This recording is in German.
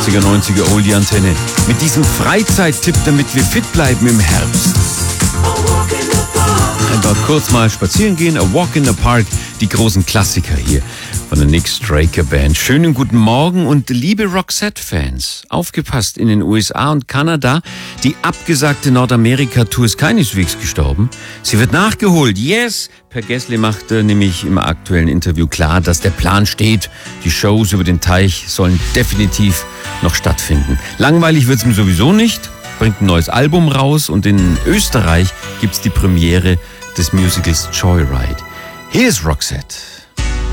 80er, 90er Oldie-Antenne. Mit diesem Freizeittipp, damit wir fit bleiben im Herbst. Einfach kurz mal spazieren gehen, A Walk in the Park, die großen Klassiker hier von der Nick Straker Band. Schönen guten Morgen und liebe Roxette-Fans, aufgepasst, in den USA und Kanada, die abgesagte Nordamerika-Tour ist keineswegs gestorben. Sie wird nachgeholt, yes! Per Gessle machte nämlich im aktuellen Interview klar, dass der Plan steht. Die Shows über den Teich sollen definitiv noch stattfinden. Langweilig wird's ihm sowieso nicht, bringt ein neues Album raus und in Österreich gibt's die Premiere des Musicals Joyride. Hier ist Roxette.